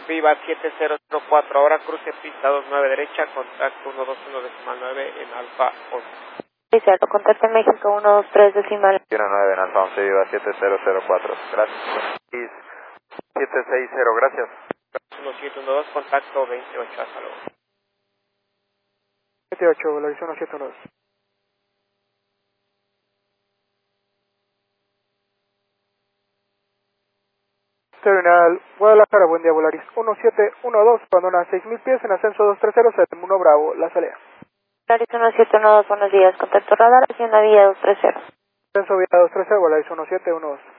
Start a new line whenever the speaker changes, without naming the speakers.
Viva 7004, ahora cruce pista 29 derecha, contacto 121.9 en Alfa 11.
Sí, cierto, contacto en México 123 decimal.
19 en Alfa 11, Viva 7004, gracias. 760, gracias.
1712, contacto 28, hasta luego.
78, Volaris 1712. Terminal Guadalajara, buen día Volaris 1712, abandona 6.000 pies en ascenso 230, Semuno Bravo, la salida.
Volaris 1712, buenos días, contacto radar, hacienda vía 230.
Ascenso vía 230, Volaris 1712.